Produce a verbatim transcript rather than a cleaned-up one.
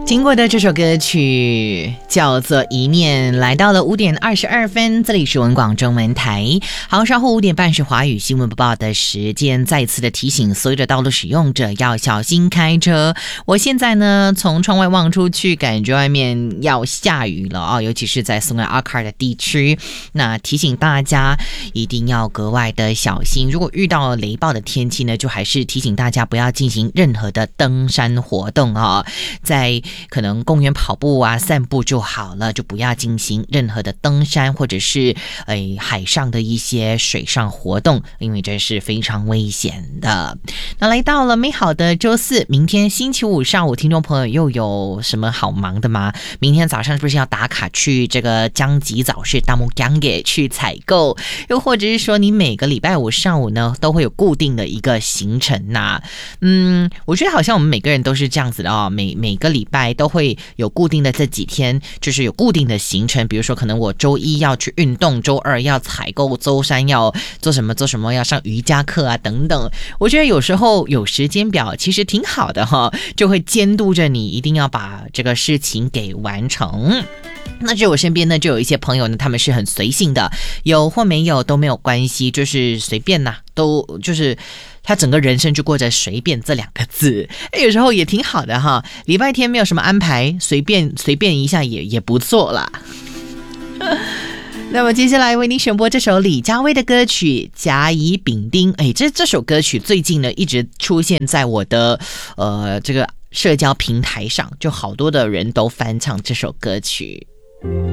经过的这首歌曲叫做《一念》，来到了五点二十二分，这里是文广中文台。好，稍后五点半是华语新闻播报的时间，再次的提醒所有的道路使用者要小心开车。我现在呢，从窗外望出去，感觉外面要下雨了啊、哦，尤其是在松安阿卡尔的地区。那提醒大家一定要格外的小心，如果遇到雷暴的天气呢，就还是提醒大家不要进行任何的登山活动啊、哦，在可能公园跑步啊散步就好了，就不要进行任何的登山或者是诶海上的一些水上活动，因为这是非常危险的。那来到了美好的周四，明天星期五上午，听众朋友又有什么好忙的吗？明天早上是不是要打卡去这个江吉早市大木江给去采购，又或者是说你每个礼拜五上午呢都会有固定的一个行程呐、啊？嗯，我觉得好像我们每个人都是这样子的哦，每每个礼拜都会有固定的这几天，就是有固定的行程，比如说可能我周一要去运动，周二要采购，周三要做什么做什么，要上瑜伽课啊等等。我觉得有时候有时间表其实挺好的哈，就会监督着你一定要把这个事情给完成。那就我身边呢，就有一些朋友呢，他们是很随性的，有或没有都没有关系，就是随便呐、啊，都就是他整个人生就过着随便这两个字，有时候也挺好的哈。礼拜天没有什么安排，随便随便一下也也不错啦。那么接下来为您选播这首李佳薇的歌曲《甲乙丙丁》。哎，这这首歌曲最近呢一直出现在我的呃这个社交平台上，就好多的人都翻唱这首歌曲。